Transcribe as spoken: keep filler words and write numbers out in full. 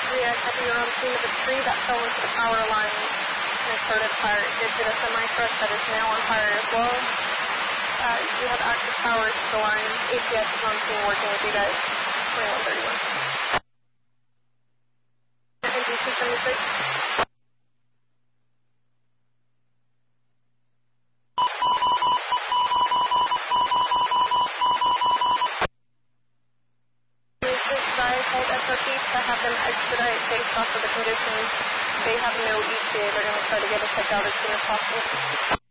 three, I have you on scene of a tree that fell into the power line and it started fire. It did hit a semi-truck that is now on fire as well. Uh, you have active power to the line. A P S is on scene working with you guys. twenty-one thirty-one. N B C seventy-six. I called S R P to have them expedite based off of the conditions. They have no E T A. They're going to try to get us checked out as soon as possible.